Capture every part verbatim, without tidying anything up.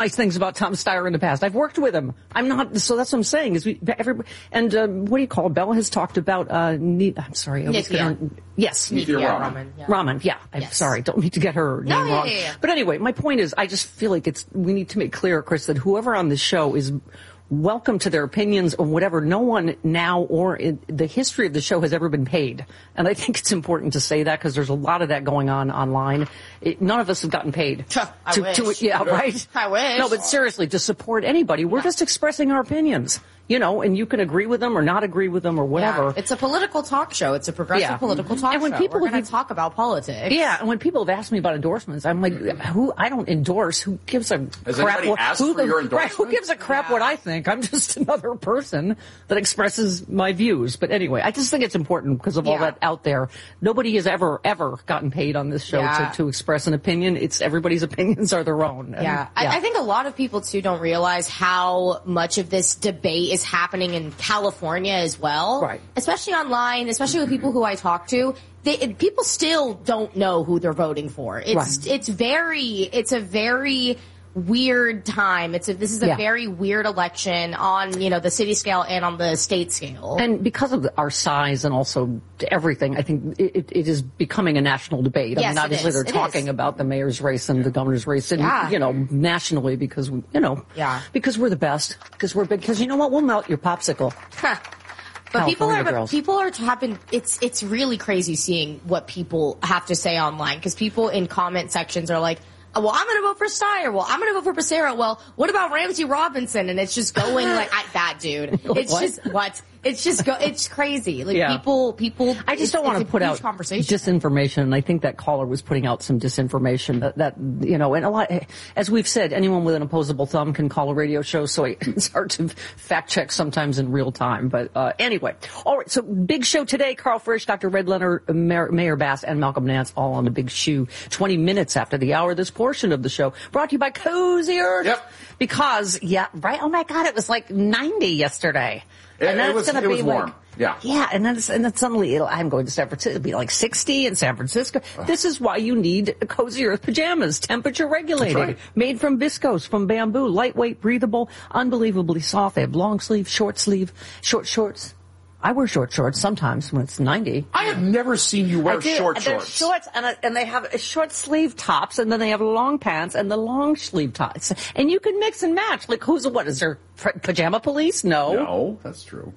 nice things about Tom Steyer in the past. I've worked with him. I'm not, so that's what I'm saying. Is we, everybody, and uh, what do you call it? Bella has talked about, uh, ne- I'm sorry. I was Nithya. gonna, yes. Nithya Raman. Yeah. Raman, yeah. I'm yes. sorry. Don't need to get her no, name yeah, wrong. Yeah, yeah. But anyway, my point is, I just feel like it's, we need to make clear, Chris, that whoever on this show is welcome to their opinions or whatever. No one now or in the history of the show has ever been paid. And I think it's important to say that because there's a lot of that going on online. It, none of us have gotten paid. I to, wish. to, yeah, right? I wish. No, but seriously, to support anybody, we're yeah. just expressing our opinions. You know, and you can agree with them or not agree with them or whatever. Yeah. It's a political talk show. It's a progressive yeah. political talk and when show. People We're going to talk about politics. Yeah, and when people have asked me about endorsements, I'm like, who? I don't endorse. Who gives a Has crap? anybody What, asked who, for your right, endorsement? who gives a crap yeah. what I think? I'm just another person that expresses my views. But anyway, I just think it's important because of all yeah. that out there. Nobody has ever, ever gotten paid on this show yeah. to, to express an opinion. It's everybody's opinions are their own. And, yeah, yeah. I, I think a lot of people too don't realize how much of this debate is happening in California as well, right? Especially online, especially with people who I talk to. They, it, people still don't know who they're voting for. It's right. it's very it's a very weird time. It's a, this is a yeah. very weird election on, you know, the city scale and on the state scale. And because of our size and also everything, I think it, it is becoming a national debate. I yes, mean, obviously they're it talking is. about the mayor's race and the governor's race, and yeah. you know, nationally because we, you know, yeah. because we're the best, because we're big. Because you know what, we'll melt your popsicle. Huh. But people California are girls. people are happen. It's it's really crazy seeing what people have to say online because people in comment sections are like, well, I'm going to vote for Steyer. Well, I'm going to vote for Becerra. Well, what about Ramsey Robinson? And it's just going like I, that, dude. It's what? just what? It's just go. It's crazy. Like yeah. people, people. I just don't want to put out disinformation. And I think that caller was putting out some disinformation. That, that you know, and a lot. As we've said, anyone with an opposable thumb can call a radio show. So it's hard to fact check sometimes in real time. But uh, anyway, all right. So big show today. Carl Frisch, Doctor Red Leonard, Mayor, Mayor Bass, and Malcolm Nance all on the big shoe. Twenty minutes after the hour. This portion of the show brought to you by Cozy Earth. Yep. Because yeah, right. Oh my God, it was like ninety yesterday. It, and then it was, it's going to be was warm. like, yeah. Yeah, and then, it's, and then suddenly it'll, I'm going to San Francisco. It'll be like sixty in San Francisco. Ugh. This is why you need Cozy Earth pajamas, temperature regulated, right. made from viscose, from bamboo, lightweight, breathable, unbelievably soft. They have long sleeve, short sleeve, short shorts. I wear short shorts sometimes when it's ninety. I have never seen you wear short They're shorts. shorts, and, a, and they have short sleeve tops, and then they have long pants and the long sleeve tops. And you can mix and match. Like, who's, what, is there pajama police? No. No, that's true.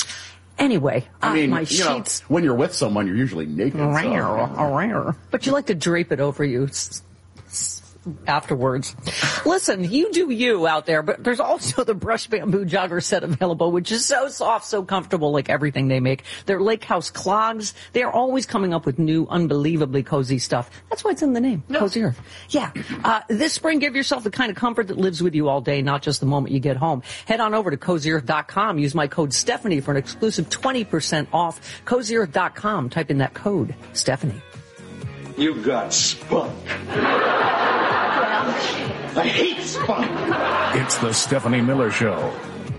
Anyway, I mean, uh, my you sheets. know, when you're with someone, you're usually naked. So. But you like to drape it over you afterwards. Listen, you do you out there, but there's also the Brush Bamboo Jogger set available, which is so soft, so comfortable, like everything they make. They're Lake House clogs. They're always coming up with new, unbelievably cozy stuff. That's why it's in the name, no. Cozy Earth. Yeah. Uh, this spring, give yourself the kind of comfort that lives with you all day, not just the moment you get home. Head on over to cozy earth dot com. Use my code Stephanie for an exclusive twenty percent off. cozy earth dot com. Type in that code, Stephanie. You got spunk. I hate spunk. It's the Stephanie Miller Show.